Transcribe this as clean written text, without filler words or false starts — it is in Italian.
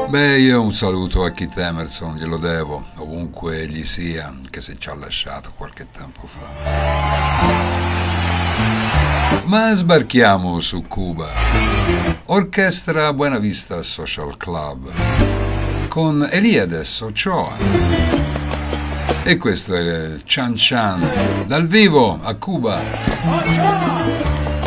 Beh, io un saluto a Keith Emerson, glielo devo, ovunque egli sia, anche se ci ha lasciato qualche tempo fa. Ma sbarchiamo su Cuba. Orchestra Buena Vista Social Club con Eliades Ochoa. E questo è il Chan Chan dal vivo a Cuba.